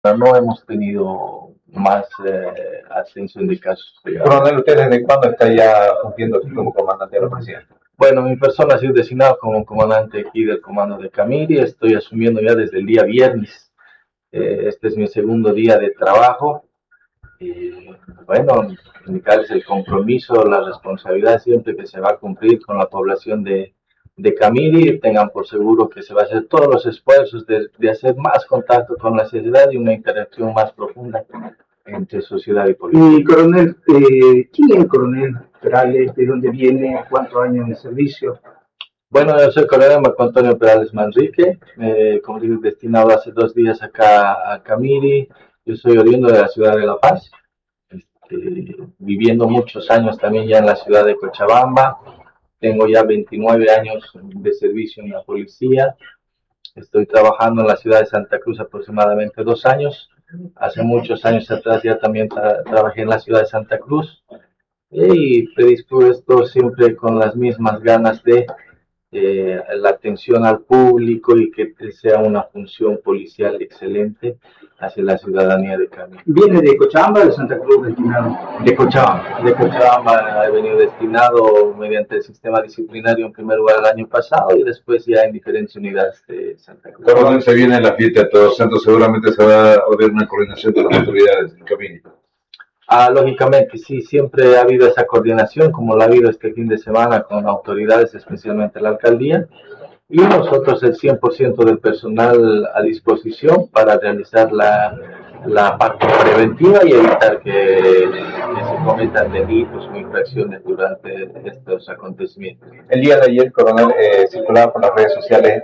no hemos tenido más ascensión de casos. Coronel, ¿usted desde cuándo está ya fungiendo aquí como comandante de la policía? Bueno, mi persona ha sido designada como comandante aquí del comando de Camiri. Estoy asumiendo ya desde el día viernes. Este es mi segundo día de trabajo. Y bueno, indicarles el compromiso, la responsabilidad siempre que se va a cumplir con la población de Camiri. Tengan por seguro que se va a hacer todos los esfuerzos de hacer más contacto con la sociedad y una interacción más profunda entre sociedad y policía. Y coronel, ¿quién es el coronel Perales? ¿De dónde viene? ¿Cuántos años de servicio? Bueno, yo soy el coronel Marco Antonio Perales Manrique, como digo, destinado hace 2 días acá a Camiri. Yo soy oriundo de la ciudad de La Paz, viviendo muchos años también ya en la ciudad de Cochabamba. Tengo ya 29 años de servicio en la policía. Estoy trabajando en la ciudad de Santa Cruz aproximadamente 2 años. Hace muchos años atrás ya también trabajé en la ciudad de Santa Cruz y predispuesto siempre con las mismas ganas de la atención al público y que sea una función policial excelente hacia la ciudadanía de Camiri. ¿Viene de Cochabamba o de Santa Cruz destinado? De Cochabamba. De Cochabamba he venido destinado mediante el sistema disciplinario en primer lugar el año pasado y después ya en diferentes unidades de Santa Cruz. Pero donde se viene la fiesta de Todos Santos, seguramente se va a haber una coordinación de las autoridades en Camiri. Lógicamente, sí, siempre ha habido esa coordinación, como la ha habido este fin de semana con autoridades, especialmente la alcaldía, y nosotros el 100% del personal a disposición para realizar la parte preventiva y evitar que se cometan delitos o infracciones durante estos acontecimientos. El día de ayer, coronel, circulaba por las redes sociales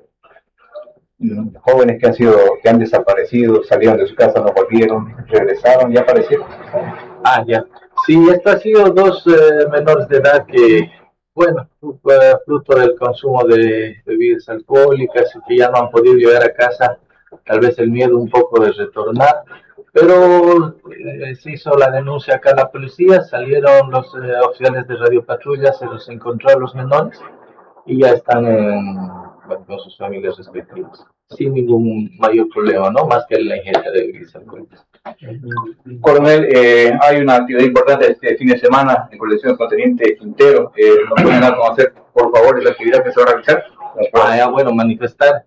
jóvenes que han desaparecido, salieron de su casa, no volvieron, regresaron, ya aparecieron. Ya. Sí, esto ha sido dos menores de edad que, bueno, fruto del consumo de bebidas alcohólicas y que ya no han podido llegar a casa, tal vez el miedo un poco de retornar, pero se hizo la denuncia acá a la policía, salieron los oficiales de Radio Patrulla, se los encontró a los menores y ya están con sus familias respectivas, sin ningún mayor problema, ¿no? Más que la ingesta de bebidas alcohólicas. Coronel, hay una actividad importante este fin de semana en colección con Teniente Quintero. ¿Nos pueden dar a conocer, por favor, esa actividad que se va a realizar? Bueno, manifestar.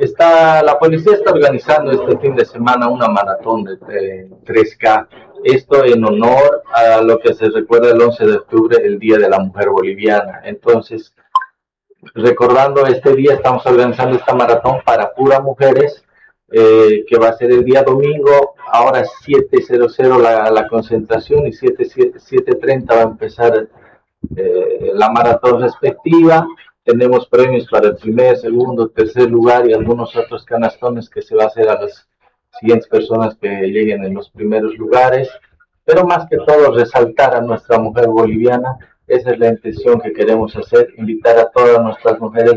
La policía está organizando este fin de semana una maratón de 3K. Esto en honor a lo que se recuerda el 11 de octubre, el Día de la Mujer Boliviana. Entonces, recordando este día, estamos organizando esta maratón para puras mujeres, que va a ser el día domingo, ahora 7:00 la concentración y 7:30 va a empezar la maratón respectiva. Tenemos premios para el primer, segundo, tercer lugar y algunos otros canastones que se va a hacer a las siguientes personas que lleguen en los primeros lugares, pero más que todo resaltar a nuestra mujer boliviana. Esa es la intención que queremos hacer, invitar a todas nuestras mujeres,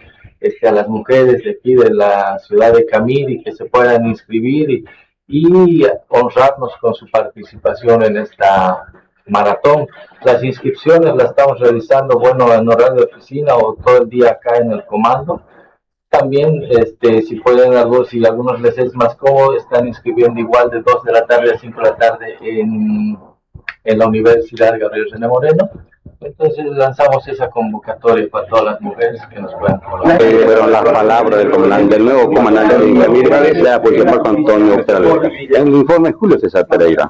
a las mujeres de aquí de la ciudad de Camiri que se puedan inscribir y honrarnos con su participación en esta maratón. Las inscripciones las estamos realizando, en horario de oficina o todo el día acá en el comando. También, si algunos les es más cómodo, están inscribiendo igual de 2 de la tarde a 5 de la tarde en la Universidad Gabriel René Moreno. Entonces lanzamos esa convocatoria para todas las mujeres que nos puedan colaborar. Fueron las palabras del nuevo comandante de Camiri, de la policía Marco Antonio Perales. En el informe Julio César Pereira.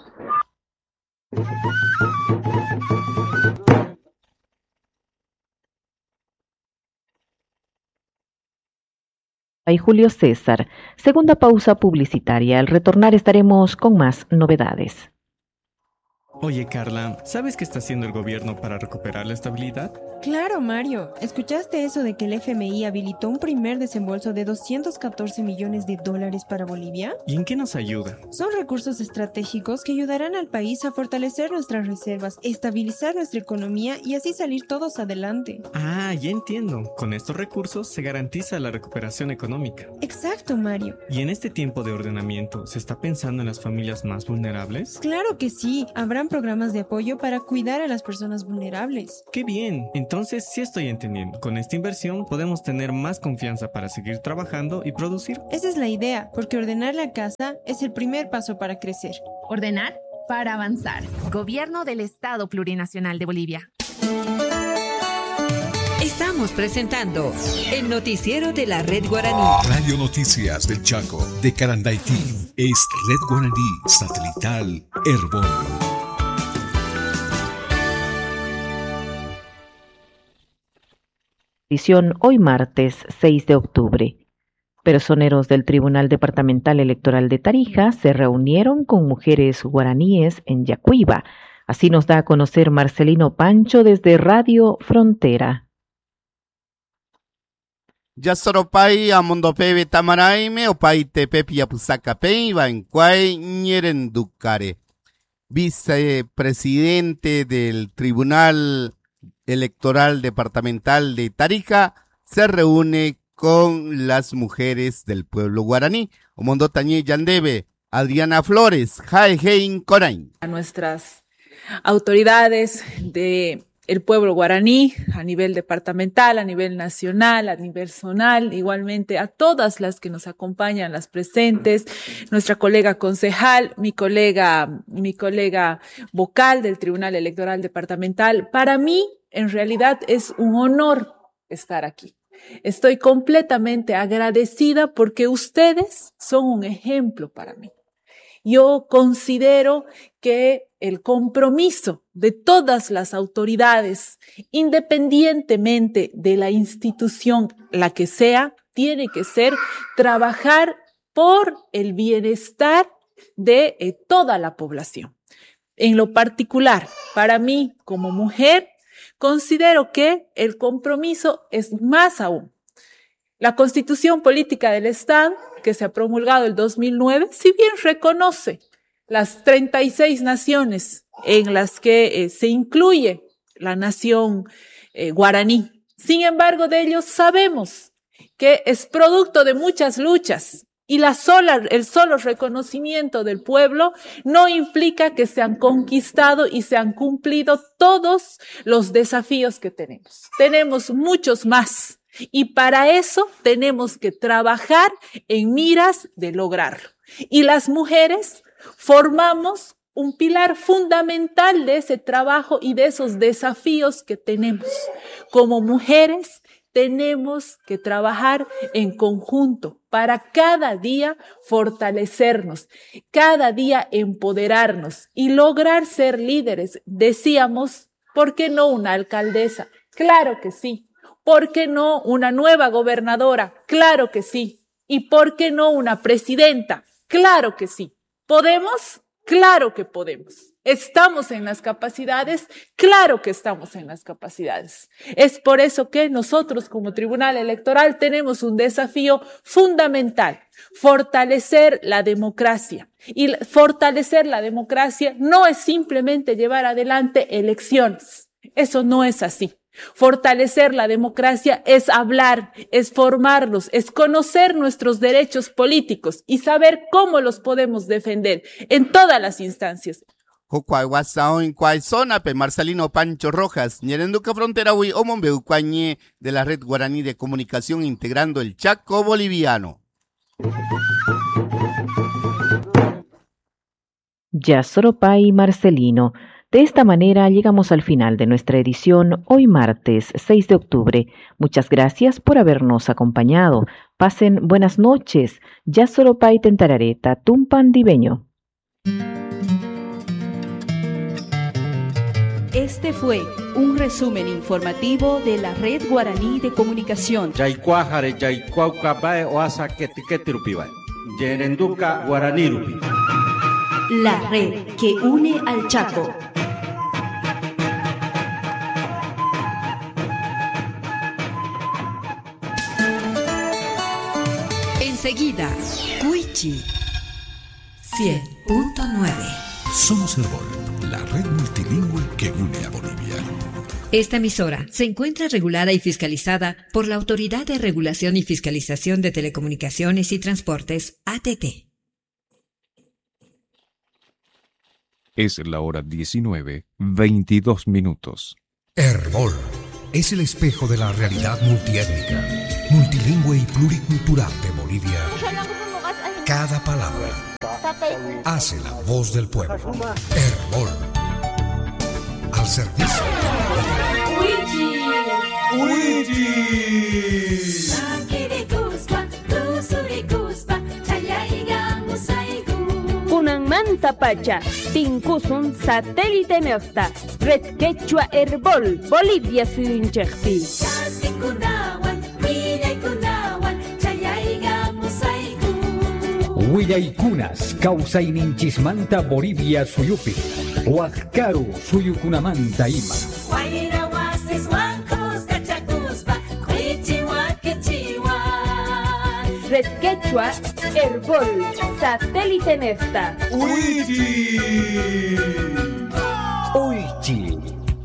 Y Julio César. Segunda pausa publicitaria. Al retornar estaremos con más novedades. Oye, Carla, ¿sabes qué está haciendo el gobierno para recuperar la estabilidad? Claro, Mario. ¿Escuchaste eso de que el FMI habilitó un primer desembolso de $214 millones para Bolivia? ¿Y en qué nos ayuda? Son recursos estratégicos que ayudarán al país a fortalecer nuestras reservas, estabilizar nuestra economía y así salir todos adelante. Ya entiendo. Con estos recursos se garantiza la recuperación económica. Exacto, Mario. ¿Y en este tiempo de ordenamiento se está pensando en las familias más vulnerables? Claro que sí. Habrá tendrán programas de apoyo para cuidar a las personas vulnerables. ¡Qué bien! Entonces sí estoy entendiendo. Con esta inversión podemos tener más confianza para seguir trabajando y producir. Esa es la idea, porque ordenar la casa es el primer paso para crecer. Ordenar para avanzar. Gobierno del Estado Plurinacional de Bolivia. Estamos presentando el noticiero de la Red Guaraní. Radio Noticias del Chaco, de Carandaití, es Red Guaraní Satelital Herbol. Edición hoy martes 6 de octubre. Personeros del Tribunal Departamental Electoral de Tarija se reunieron con mujeres guaraníes en Yacuiba. Así nos da a conocer Marcelino Pancho desde Radio Frontera. Yasoropay amondopebe tamaraime opay tepepi apusacapey bancuay ñerenducare. Vicepresidente del Tribunal Electoral Departamental de Tarija se reúne con las mujeres del pueblo guaraní. Omondo Tañé Yandebe, Adriana Flores, Jaejein Corain. A nuestras autoridades de el pueblo guaraní, a nivel departamental, a nivel nacional, a nivel zonal, igualmente a todas las que nos acompañan, las presentes, nuestra colega concejal, mi colega vocal del Tribunal Electoral Departamental. Para mí, en realidad, es un honor estar aquí. Estoy completamente agradecida porque ustedes son un ejemplo para mí. Yo considero que el compromiso de todas las autoridades, independientemente de la institución, la que sea, tiene que ser trabajar por el bienestar de toda la población. En lo particular, para mí como mujer, considero que el compromiso es más aún. La Constitución Política del Estado, que se ha promulgado el 2009, si bien reconoce las 36 naciones en las que se incluye la nación guaraní, sin embargo, de ellos sabemos que es producto de muchas luchas y el solo reconocimiento del pueblo no implica que se han conquistado y se han cumplido todos los desafíos que tenemos. Tenemos muchos más. Y para eso tenemos que trabajar en miras de lograrlo. Y las mujeres formamos un pilar fundamental de ese trabajo y de esos desafíos que tenemos. Como mujeres tenemos que trabajar en conjunto para cada día fortalecernos, cada día empoderarnos y lograr ser líderes. Decíamos, ¿por qué no una alcaldesa? Claro que sí. ¿Por qué no una nueva gobernadora? Claro que sí. ¿Y por qué no una presidenta? Claro que sí. ¿Podemos? Claro que podemos. ¿Estamos en las capacidades? Claro que estamos en las capacidades. Es por eso que nosotros como Tribunal Electoral tenemos un desafío fundamental, fortalecer la democracia. Y fortalecer la democracia no es simplemente llevar adelante elecciones. Eso no es así. Fortalecer la democracia es hablar, es formarnos, es conocer nuestros derechos políticos y saber cómo los podemos defender en todas las instancias. Marcelino Pancho Rojas, Ñerenduca Frontera Hui, Omombeucuañe de la Red Guaraní de Comunicación integrando el Chaco boliviano. Yasoropay Marcelino. De esta manera llegamos al final de nuestra edición hoy martes 6 de octubre. Muchas gracias por habernos acompañado. Pasen buenas noches. Yasoropay Tentarareta, Tumpan Dibeño. Este fue un resumen informativo de la Red Guaraní de Comunicación. La red que une al Chaco. Enseguida, Cuichi 100.9. Somos Herbol, la red multilingüe que une a Bolivia. Esta emisora se encuentra regulada y fiscalizada por la Autoridad de Regulación y Fiscalización de Telecomunicaciones y Transportes, ATT. Es la hora 19:22. Herbol es el espejo de la realidad multiétnica, multilingüe y pluricultural de Bolivia. Cada palabra hace la voz del pueblo. Herbol, al servicio Kunan manta pacha, tinkusun satélite neosta, red quechua Herbol, Bolivia suyunchekpi. Huillaykunas, Kausayninchismanta Bolivia suyupi, Huascaru suyukunamanta ima. Red Quechua, Herbol, satélite nesta.